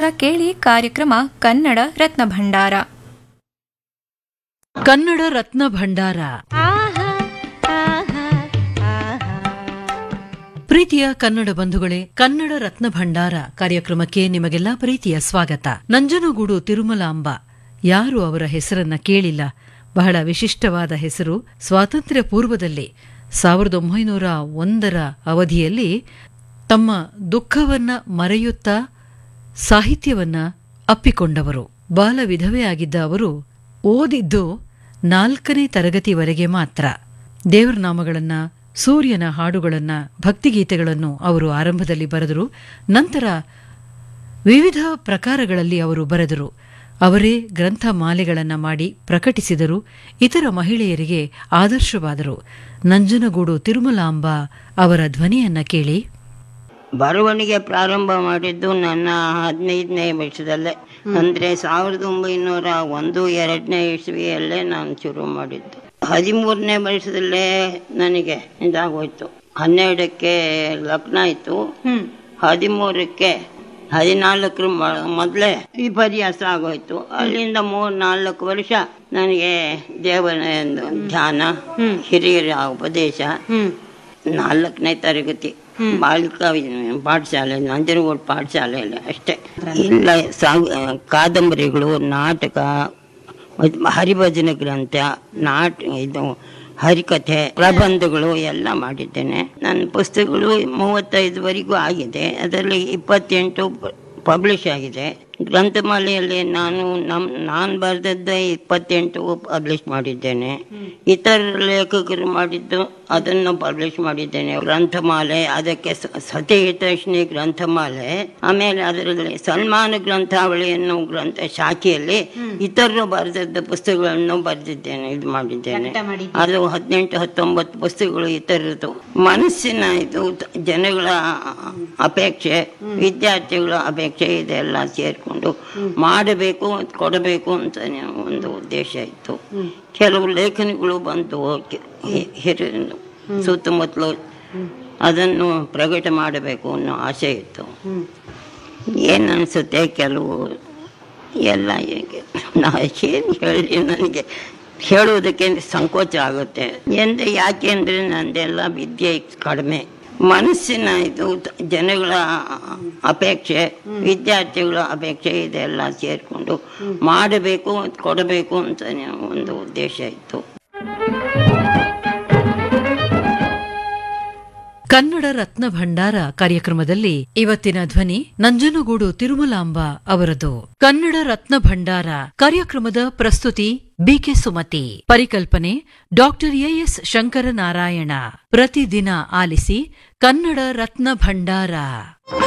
ಕೇಳಿ ಕಾರ್ಯಕ್ರಮ ಕನ್ನಡ ರತ್ನ ಭಂಡಾರ. ಕನ್ನಡ ರತ್ನ ಭಂಡಾರ. ಪ್ರೀತಿಯ ಕನ್ನಡ ಬಂಧುಗಳೇ, ಕನ್ನಡ ರತ್ನ ಭಂಡಾರ ಕಾರ್ಯಕ್ರಮಕ್ಕೆ ನಿಮಗೆಲ್ಲಾ ಪ್ರೀತಿಯ ಸ್ವಾಗತ. ನಂಜನಗೂಡು ತಿರುಮಲಾಂಬ, ಯಾರು ಅವರ ಹೆಸರನ್ನ ಕೇಳಿಲ್ಲ? ಬಹಳ ವಿಶಿಷ್ಟವಾದ ಹೆಸರು. ಸ್ವಾತಂತ್ರ್ಯ ಪೂರ್ವದಲ್ಲಿ 1901 ಅವಧಿಯಲ್ಲಿ ತಮ್ಮ ದುಃಖವನ್ನ ಮರೆಯುತ್ತಾ ಸಾಹಿತ್ಯವನ್ನ ಅಪ್ಪಿಕೊಂಡವರು. ಬಾಲ ವಿಧವೆಯಾಗಿದ್ದ ಅವರು ಓದಿದ್ದು 4ನೇ ತರಗತಿವರೆಗೆ ಮಾತ್ರ. ದೇವರ ನಾಮಗಳನ್ನ, ಸೂರ್ಯನ ಹಾಡುಗಳನ್ನ, ಭಕ್ತಿಗೀತೆಗಳನ್ನು ಅವರು ಆರಂಭದಲ್ಲಿ ಬರೆದರು. ನಂತರ ವಿವಿಧ ಪ್ರಕಾರಗಳಲ್ಲಿ ಅವರು ಬರೆದರು. ಅವರೇ ಗ್ರಂಥಮಾಲೆಗಳನ್ನು ಮಾಡಿ ಪ್ರಕಟಿಸಿದರು. ಇತರ ಮಹಿಳೆಯರಿಗೆ ಆದರ್ಶವಾದರು. ನಂಜನಗೂಡು ತಿರುಮಲಾಂಬ ಅವರ ಧ್ವನಿಯನ್ನ ಕೇಳಿ. ಬರವಣಿಗೆ ಪ್ರಾರಂಭ ಮಾಡಿದ್ದು ನನ್ನ 15ನೇ ವರ್ಷದಲ್ಲೇ, ಅಂದರೆ 1901-2 ಇಸ್ವಿಯಲ್ಲೇ ನಾನು ಶುರು ಮಾಡಿದ್ದು. 13ನೇ ವರ್ಷದಲ್ಲೇ ನನಗೆ ಇದಾಗೋಯ್ತು. 12ಕ್ಕೆ ಲಗ್ನ ಆಯಿತು. 13ಕ್ಕೆ 14 ಮೊದಲೇ ವಿಪರ್ಯಾಸ ಆಗೋಯ್ತು. ಅಲ್ಲಿಂದ 3-4 ವರ್ಷ ನನಗೆ ದೇವರ ಧ್ಯಾನ, ಹಿರಿಯರ ಉಪದೇಶ. 4ನೇ ತರಗತಿ ಬಾಲಿಕಾ ಪಾಠಶಾಲೆ, ನಂಜನಗೂಡು ಪಾಠಶಾಲೆಯಲ್ಲಿ ಅಷ್ಟೇ. ಇಲ್ಲ, ಕಾದಂಬರಿಗಳು, ನಾಟಕ, ಹರಿಭಜನೆ ಗ್ರಂಥ, ಇದು ಹರಿಕಥೆ, ಪ್ರಬಂಧಗಳು ಎಲ್ಲ ಮಾಡಿದ್ದೇನೆ. ನನ್ನ ಪುಸ್ತಕಗಳು 35ವರೆಗೂ ಆಗಿದೆ. ಅದರಲ್ಲಿ 28 ಪಬ್ಲಿಷ್ ಆಗಿದೆ. ಗ್ರಂಥಮಾಲೆಯಲ್ಲಿ ನಾನು ಬರೆದದ್ದೇ 28 ಪಬ್ಲಿಷ್ ಮಾಡಿದ್ದೇನೆ. ಇತರ ಲೇಖಕರು ಮಾಡಿದ್ದು ಅದನ್ನು ಪಬ್ಲಿಷ್ ಮಾಡಿದ್ದೇನೆ. ಗ್ರಂಥಮಾಲೆ, ಅದಕ್ಕೆ ಸತಿಹಿತೈಷಿಣಿ ಗ್ರಂಥಮಾಲೆ, ಆಮೇಲೆ ಅದರಲ್ಲಿ ಸನ್ಮಾನ ಗ್ರಂಥಾವಳಿ ಅನ್ನೋ ಗ್ರಂಥ ಶಾಖೆಯಲ್ಲಿ ಇತರರು ಬರೆದದ್ದ ಪುಸ್ತಕಗಳನ್ನು ಬರೆದಿದ್ದೇನೆ, ಇದು ಮಾಡಿದ್ದೇನೆ. ಅದು 18-19 ಪುಸ್ತಕಗಳು ಇತರದ್ದು. ಮನಸ್ಸಿನ ಇದು ಜನಗಳ ಅಪೇಕ್ಷೆ, ವಿದ್ಯಾರ್ಥಿಗಳ ಅಪೇಕ್ಷೆ, ಇದೆಲ್ಲ ಸೇರ್ಕೊಂಡು ಮಾಡಬೇಕು, ಕೊಡಬೇಕು ಅಂತ ಒಂದು ಉದ್ದೇಶ ಇತ್ತು. ಕೆಲವು ಲೇಖನಗಳು ಬಂತು ಹಿರಿಯರು ಸುತ್ತಮುತ್ತಲು, ಅದನ್ನು ಪ್ರಕಟ ಮಾಡಬೇಕು ಅನ್ನೋ ಆಸೆ ಇತ್ತು. ಏನನ್ಸುತ್ತೆ, ಕೆಲವು ಎಲ್ಲ ಏನು ಹೇಳಿ, ನನಗೆ ಹೇಳುವುದಕ್ಕೆ ಸಂಕೋಚ ಆಗುತ್ತೆ. ಯಾಕೆ ಅಂದರೆ ನಂದೆಲ್ಲ ವಿದ್ಯೆ ಕಡಿಮೆ. ಮನಸ್ಸಿನ ಇದು ಜನಗಳ ಅಪೇಕ್ಷೆ, ವಿದ್ಯಾರ್ಥಿಗಳ ಅಪೇಕ್ಷೆ, ಇದೆಲ್ಲ ಸೇರ್ಕೊಂಡು ಮಾಡಬೇಕು, ಕೊಡಬೇಕು ಅಂತ ಒಂದು ಉದ್ದೇಶ ಇತ್ತು. ಕನ್ನಡ ರತ್ನ ಭಂಡಾರ ಕಾರ್ಯಕ್ರಮದಲ್ಲಿ ಇವತ್ತಿನ ಧ್ವನಿ ನಂಜನಗೂಡು ತಿರುಮಲಾಂಬ ಅವರದು. ಕನ್ನಡ ರತ್ನ ಭಂಡಾರ ಕಾರ್ಯಕ್ರಮದ ಪ್ರಸ್ತುತಿ ಬಿಕೆ ಸುಮತಿ. ಪರಿಕಲ್ಪನೆ ಡಾಕ್ಟರ್ ಎಎಸ್ ಶಂಕರನಾರಾಯಣ. ಪ್ರತಿದಿನ ಆಲಿಸಿ ಕನ್ನಡ ರತ್ನ ಭಂಡಾರ.